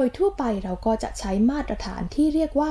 ทั่วไปเราก็จะใช้มาตรฐานที่เรียกว่า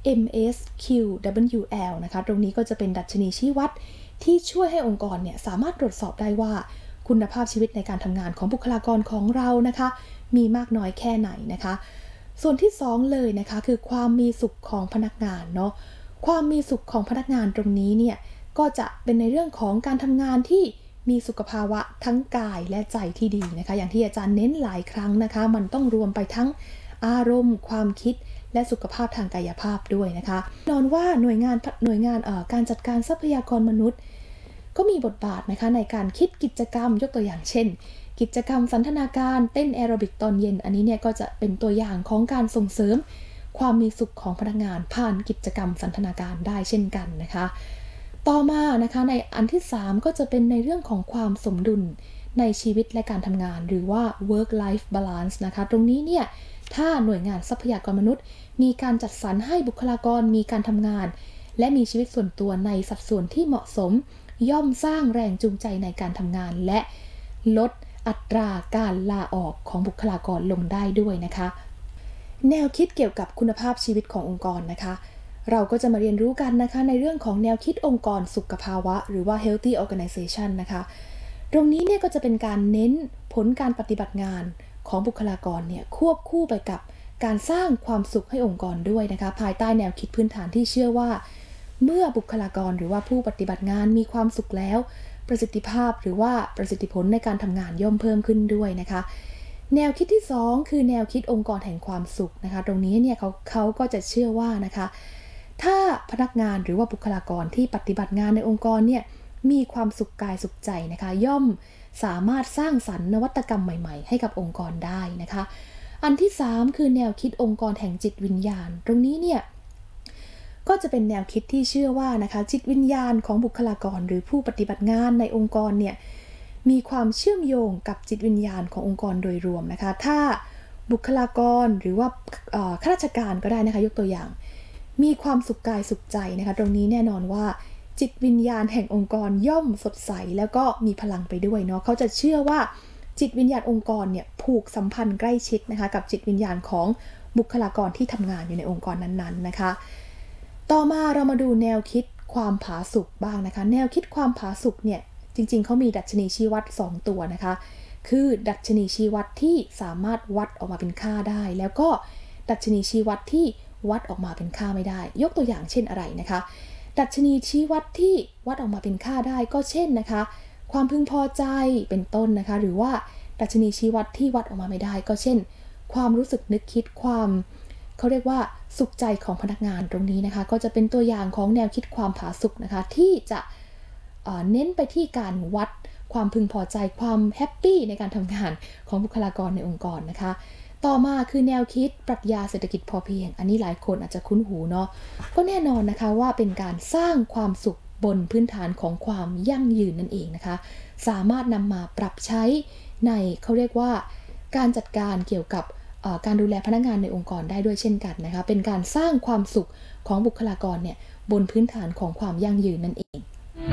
MSQWL นะคะตรงนี้ก็จะเป็นดัชนีชี้วัดที่ช่วยให้องค์กรเนี่ยสามารถตรวจสอบได้ว่าคุณภาพชีวิตในการทำงานของบุคลากรของเรานะคะมีมากน้อยแค่ไหนนะคะส่วนที่2เลยนะคะคือความมีสุขของพนักงานเนาะความมีสุขของพนักงานตรงนี้เนี่ยก็จะเป็นในเรื่องของการทำงานที่มีสุขภาวะทั้งกายและใจที่ดีนะคะอย่างที่อาจารย์เน้นหลายครั้งนะคะมันต้องรวมไปทั้งอารมณ์ความคิดและสุขภาพทางกายภาพด้วยนะคะแน่นอนว่าหน่วยงานการจัดการทรัพยากรมนุษย์ก็มีบทบาทนะคะในการคิดกิจกรรมยกตัวอย่างเช่นกิจกรรมสันทนาการเต้นแอโรบิกตอนเย็นอันนี้เนี่ยก็จะเป็นตัวอย่างของการส่งเสริมความมีสุขของพนักงานผ่านกิจกรรมสันทนาการได้เช่นกันนะคะต่อมานะคะในอันที่3ก็จะเป็นในเรื่องของความสมดุลในชีวิตและการทำงานหรือว่า work life balance นะคะตรงนี้เนี่ยถ้าหน่วยงานทรัพยากรมนุษย์มีการจัดสรรให้บุคลากรมีการทำงานและมีชีวิตส่วนตัวในสัดส่วนที่เหมาะสมย่อมสร้างแรงจูงใจในการทำงานและลดอัตราการลาออกของบุคลากรลงได้ด้วยนะคะแนวคิดเกี่ยวกับคุณภาพชีวิตขององค์กรนะคะเราก็จะมาเรียนรู้กันนะคะในเรื่องของแนวคิดองค์กรสุขภาวะหรือว่า healthy organization นะคะตรงนี้เนี่ยก็จะเป็นการเน้นผลการปฏิบัติงานของบุคลากรเนี่ยควบคู่ไปกับการสร้างความสุขให้องค์กรด้วยนะคะภายใต้แนวคิดพื้นฐานที่เชื่อว่าเมื่อบุคลากรหรือว่าผู้ปฏิบัติงานมีความสุขแล้วประสิทธิภาพหรือว่าประสิทธิผลในการทำงานย่อมเพิ่มขึ้นด้วยนะคะแนวคิดที่2คือแนวคิดองค์กรแห่งความสุขนะคะตรงนี้เนี่ยเขาก็จะเชื่อว่านะคะถ้าพนักงานหรือว่าบุคลากรที่ปฏิบัติงานในองค์กรเนี่ยมีความสุขกายสุขใจนะคะย่อมสามารถสร้างสรรค์นวัตกรรมใหม่ๆให้กับองค์กรได้นะคะอันที่3คือแนวคิดองค์กรแห่งจิตวิญญาณตรงนี้เนี่ยก็จะเป็นแนวคิดที่เชื่อว่านะคะจิตวิญญาณของบุคลากรหรือผู้ปฏิบัติงานในองค์กรเนี่ยมีความเชื่อมโยงกับจิตวิญญาณขององค์กรโดยรวมนะคะถ้าบุคลากรหรือว่าข้าราชการก็ได้นะคะยกตัวอย่างมีความสุขกายสุขใจนะคะตรงนี้แน่นอนว่าจิตวิญญาณแห่งองค์กรย่อมสดใสแล้วก็มีพลังไปด้วยเนาะเขาจะเชื่อว่าจิตวิญญาณองค์กรเนี่ยผูกสัมพันธ์ใกล้ชิดนะคะกับจิตวิญญาณของบุคลากรที่ทำงานอยู่ในองค์กรนั้นๆนะคะต่อมาเรามาดูแนวคิดความผาสุกบ้างนะคะแนวคิดความผาสุกเนี่ยจริงๆเขามีดัชนีชี้วัด2ตัวนะคะคือดัชนีชี้วัดที่สามารถวัดออกมาเป็นค่าได้แล้วก็ดัชนีชี้วัดที่วัดออกมาเป็นค่าไม่ได้ยกตัวอย่างเช่นอะไรนะคะดัชนีชี้วัดที่วัดออกมาเป็นค่าได้ก็เช่นนะคะความพึงพอใจเป็นต้นนะคะหรือว่าดัชนีชี้วัดที่วัดออกมาไม่ได้ก็เช่นความรู้สึกนึกคิดความเขาเรียกว่าสุขใจของพนักงานตรงนี้นะคะก็จะเป็นตัวอย่างของแนวคิดความผาสุกนะคะที่จะเน้นไปที่การวัดความพึงพอใจความแฮปปี้ในการทำงานของบุคลากรในองค์กรนะคะต่อมาคือแนวคิดปรัชญาเศรษฐกิจพอเพียงอันนี้หลายคนอาจจะคุ้นหูเนาะก็แน่นอนนะคะว่าเป็นการสร้างความสุขบนพื้นฐานของความยั่งยืนนั่นเองนะคะสามารถนำมาปรับใช้ในเขาเรียกว่าการจัดการเกี่ยวกับการดูแลพนักงานในองค์กรได้ด้วยเช่นกันนะคะเป็นการสร้างความสุขของบุคลากรเนี่ยบนพื้นฐานของความยั่งยืนนั่นเอง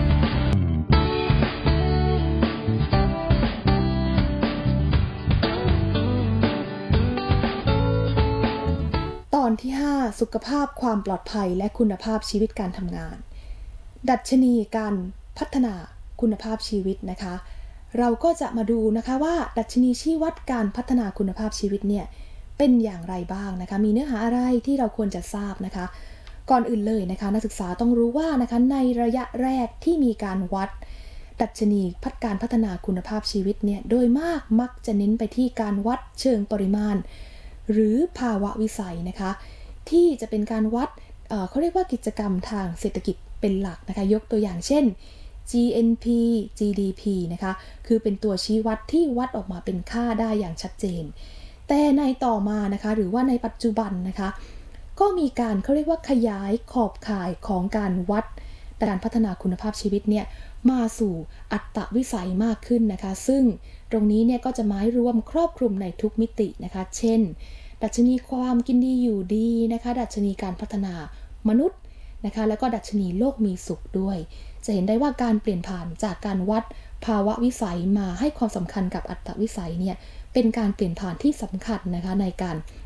ตอนที่5สุขภาพความปลอดภัยและคุณภาพชีวิตการทำงานดัชนีการพัฒนาคุณภาพชีวิตนะคะเราก็จะมาดูนะคะว่าดัชนีชี้วัดการพัฒนาคุณภาพชีวิตเนี่ยเป็นอย่างไรบ้างนะคะมีเนื้อหาอะไรที่เราควรจะทราบนะคะก่อนอื่นเลยนะคะนักศึกษาต้องรู้ว่านะคะในระยะแรกที่มีการวัดดัชนีการพัฒนาคุณภาพชีวิตเนี่ยโดยมากมักจะเน้นไปที่การวัดเชิงปริมาณหรือภาวะวิสัยนะคะที่จะเป็นการวัดเขาเรียกว่ากิจกรรมทางเศรษฐกิจเป็นหลักนะคะยกตัวอย่างเช่น GNP GDP นะคะคือเป็นตัวชี้วัดที่วัดออกมาเป็นค่าได้อย่างชัดเจนแต่ในต่อมานะคะหรือว่าในปัจจุบันนะคะก็มีการเขาเรียกว่าขยายขอบข่ายของการวัดการพัฒนาคุณภาพชีวิตเนี่ยมาสู่อัตวิสัยมากขึ้นนะคะซึ่งตรงนี้เนี่ยก็จะหมายรวมครอบคลุมในทุกมิตินะคะเช่นดัชนีความกินดีอยู่ดีนะคะดัชนีการพัฒนามนุษย์นะคะแล้วก็ดัชนีโลกมีสุขด้วยจะเห็นได้ว่าการเปลี่ยนผ่านจากการวัดภาวะวิสัยมาให้ความสำคัญกับอัตวิสัยเนี่ยเป็นการเปลี่ยนผ่านที่สำคัญนะคะในการ